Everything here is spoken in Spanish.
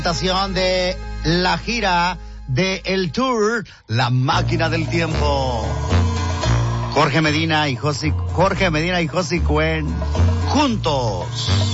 De la gira de el tour La Máquina del Tiempo. Jorge Medina y Josie Cuen juntos.